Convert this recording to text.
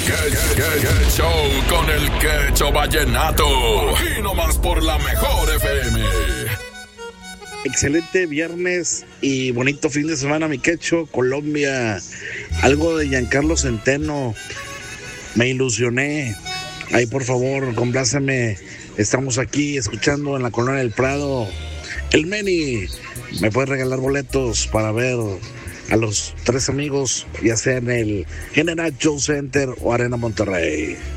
¿Qué show con el Quecho Vallenato? Aquí nomás por la mejor FM. Excelente viernes y bonito fin de semana, mi Quecho. Colombia, algo de Giancarlo Centeno. Me ilusioné. Ahí, por favor, compláceme. Estamos aquí escuchando en la Colonia del Prado. El Meni, ¿me puedes regalar boletos para ver a los tres amigos, ya sea en el General Show Center o Arena Monterrey?